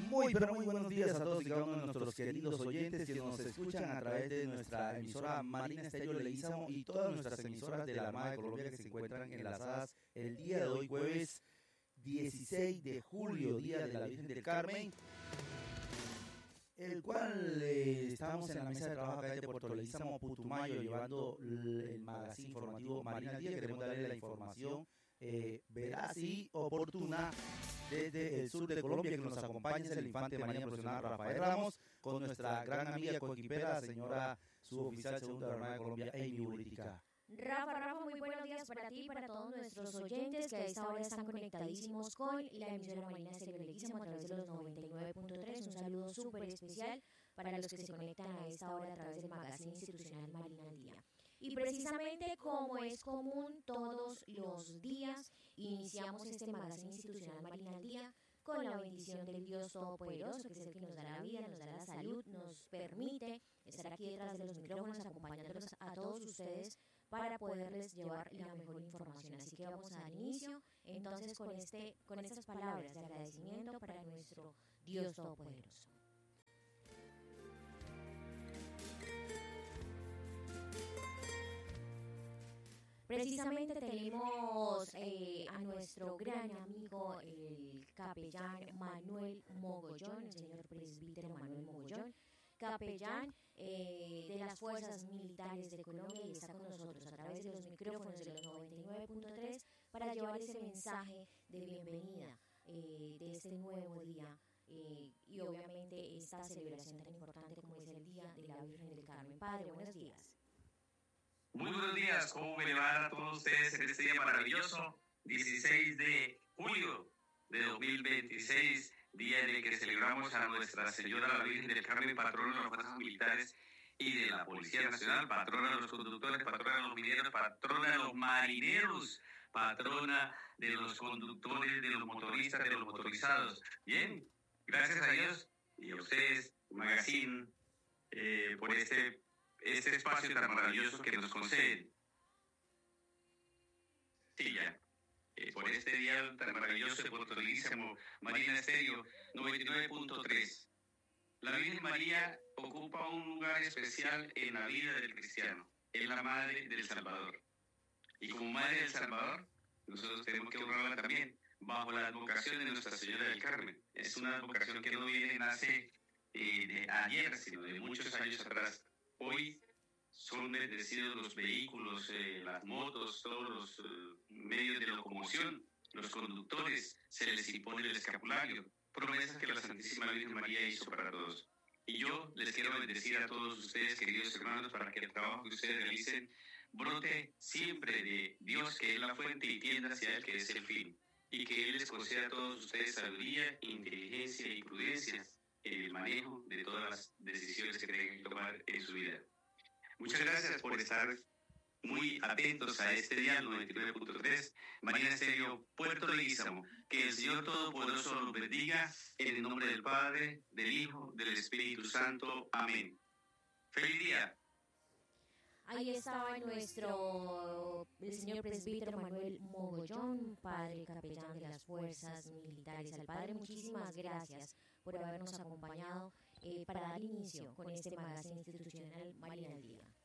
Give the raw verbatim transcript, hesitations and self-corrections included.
Muy, pero muy buenos días a todos y cada uno de nuestros queridos oyentes que nos escuchan a través de nuestra emisora Marina Estéreo Leguízamo y todas nuestras emisoras de la Armada de Colombia que se encuentran enlazadas el día de hoy, jueves dieciséis de julio, día de la Virgen del Carmen, el cual eh, estamos en la mesa de trabajo acá de Puerto Leguízamo, Putumayo, llevando el magazine informativo Marina al Día. Queremos darle la información eh, veraz y oportuna desde el sur de Colombia. Que nos acompaña es el infante de Marina Profesional Rafael Ramos, con nuestra gran amiga coequipera, la señora suboficial segunda de la Armada de Colombia, Amy Uritica. Rafa, Rafa, muy buenos días para ti y para todos nuestros oyentes que a esta hora están conectadísimos con la emisora Marina Estéreo Leguízamo a través de los noventa y nueve punto tres. Un saludo súper especial para los que se conectan a esta hora a través del magazine institucional Marina al Día. Y precisamente como es común todos los días, iniciamos este magazine institucional Marina al Día con la bendición del Dios Todopoderoso, que es el que nos da la vida, nos da la salud, nos permite estar aquí detrás de los micrófonos acompañándolos a todos ustedes para poderles llevar la mejor información. Así que vamos a dar inicio entonces con, este, con estas palabras de agradecimiento para nuestro Dios Todopoderoso. Precisamente tenemos eh, a nuestro gran amigo, el capellán Manuel Mogollón, el señor presbítero Manuel Mogollón, capellán eh, de las Fuerzas Militares de Colombia, y está con nosotros a través de los micrófonos de los noventa y nueve punto tres para llevar ese mensaje de bienvenida eh, de este nuevo día eh, y obviamente esta celebración tan importante como es el Día de la Virgen del Carmen. Padre, buenos días. Muy buenos días, ¿cómo me le va a todos ustedes en este día maravilloso, dieciséis de julio de dos mil veintiséis, día en el que celebramos a Nuestra Señora la Virgen del Carmen, patrona de las fuerzas militares y de la Policía Nacional, patrona de los conductores, patrona de los mineros, patrona de los marineros, patrona de los conductores, de los motoristas, de los motorizados? Bien, gracias a Dios y a ustedes, Magazine, eh, por este este espacio tan maravilloso que nos conceden. Sí, ya. Eh, por este día tan maravilloso de Puerto Leguízamo, Marina Estéreo noventa y nueve punto tres. La Virgen María ocupa un lugar especial en la vida del cristiano. Es la Madre del Salvador. Y como Madre del Salvador, nosotros tenemos que honrarla también, bajo la advocación de Nuestra Señora del Carmen. Es una advocación que no viene, nace eh, de ayer, sino de muchos años atrás. Hoy son bendecidos los vehículos, eh, las motos, todos los eh, medios de locomoción, los conductores, se les impone el escapulario, promesas que la Santísima Virgen María hizo para todos. Y yo les quiero bendecir a todos ustedes, queridos hermanos, para que el trabajo que ustedes realicen brote siempre de Dios, que es la fuente, y tienda hacia Él, que es el fin. Y que Él les conceda a todos ustedes sabiduría, inteligencia y prudencia en el manejo de todas las decisiones que tengan que tomar en su vida. Muchas gracias por estar muy atentos a este día noventa y nueve punto tres, Marina Estéreo, Puerto Leguízamo. Que el Señor Todopoderoso los bendiga en el nombre del Padre, del Hijo, del Espíritu Santo. Amén. ¡Feliz día! Ahí estaba nuestro, el señor presbítero Manuel Mogollón, padre capellán de las Fuerzas Militares. Al padre, muchísimas gracias por habernos acompañado eh, para dar inicio con este magazine institucional Marina al Día.